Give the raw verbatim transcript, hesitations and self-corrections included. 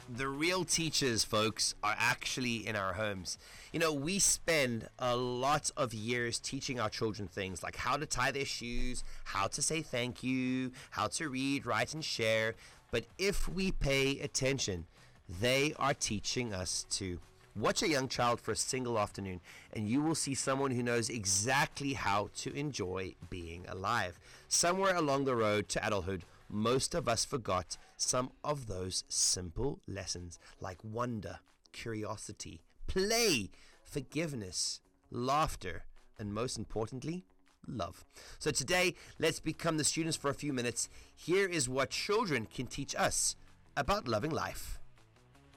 The real teachers, folks, are actually in our homes. You know, we spend a lot of years teaching our children things like how to tie their shoes, how to say thank you, how to read, write, and share. But if we pay attention, they are teaching us too. Watch a young child for a single afternoon, and you will see someone who knows exactly how to enjoy being alive. Somewhere along the road to adulthood, most of us forgot some of those simple lessons like wonder, curiosity, play, forgiveness, laughter, and most importantly, love. So today, let's become the students for a few minutes. Here is what children can teach us about loving life.